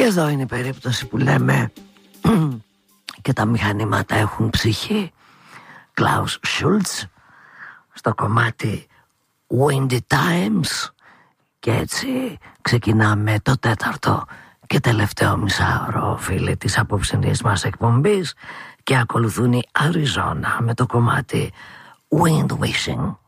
Και εδώ είναι η περίπτωση που λέμε και τα μηχανήματα έχουν ψυχή. Klaus Schulze στο κομμάτι Windy Times. Και έτσι ξεκινάμε το τέταρτο και τελευταίο μισάωρο, φίλοι, της απόψινής μας εκπομπής, και ακολουθούν οι Arizona με το κομμάτι Wind Wishing.